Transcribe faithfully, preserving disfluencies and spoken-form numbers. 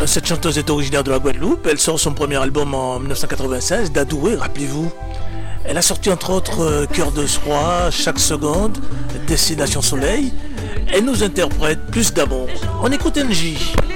Cette chanteuse est originaire de la Guadeloupe. Elle sort son premier album en mille neuf cent quatre-vingt-seize, Dadoué, rappelez-vous. Elle a sorti entre autres euh, Cœur de Soie, Chaque Seconde, Destination Soleil. Elle nous interprète Plus d'amour. On écoute N J.